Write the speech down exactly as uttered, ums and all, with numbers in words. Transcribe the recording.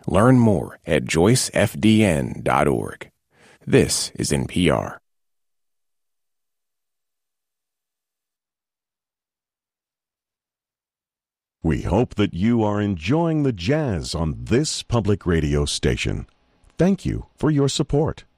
Learn more at joyce f d n dot org. This is N P R. We hope that you are enjoying the jazz on this public radio station. Thank you for your support.